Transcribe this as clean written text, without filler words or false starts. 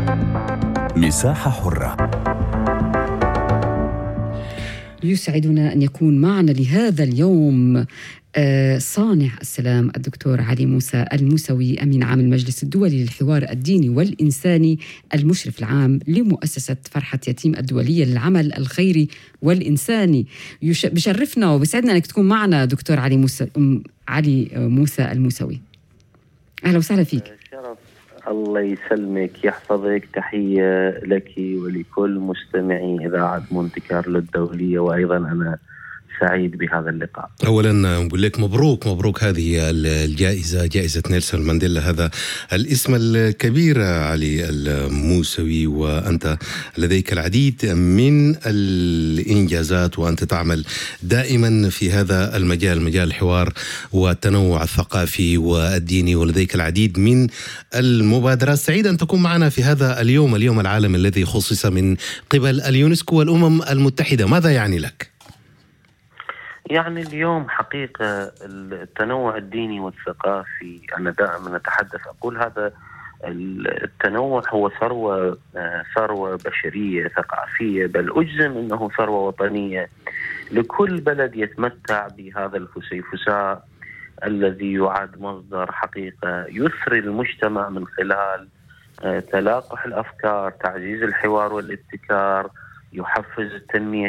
مساحة حرة. يسعدنا أن يكون معنا لهذا اليوم صانع السلام الدكتور علي موسى الموسوي، أمين عام المجلس الدولي للحوار الديني والإنساني، المشرف العام لمؤسسة فرحة يتيم الدولية للعمل الخيري والإنساني. بشرفنا وبسعدنا أنك تكون معنا دكتور علي موسى الموسوي. أهلا وسهلا فيك. شرف. الله يسلمك يحفظك. تحية لك ولكل مستمعي إذاعة مونتي كارلو الدولية، وأيضا أنا سعيد بهذا اللقاء. أولا نقول لك مبروك هذه الجائزة، جائزة نيلسون مانديلا. هذا الاسم الكبير علي الموسوي، وأنت لديك العديد من الإنجازات، وأنت تعمل دائما في هذا المجال، مجال الحوار والتنوع الثقافي والديني، ولديك العديد من المبادرات. سعيد أن تكون معنا في هذا اليوم العالمي الذي خصص من قبل اليونسكو والأمم المتحدة. ماذا يعني لك؟ يعني اليوم حقيقة التنوع الديني والثقافي، أنا دائما أتحدث أقول هذا التنوع هو ثروة بشرية ثقافية، بل أجزم أنه ثروة وطنية لكل بلد يتمتع بهذا الفسيفساء الذي يعد مصدر حقيقة يثري المجتمع من خلال تلاقح الأفكار، تعزيز الحوار والابتكار، يحفز التنمية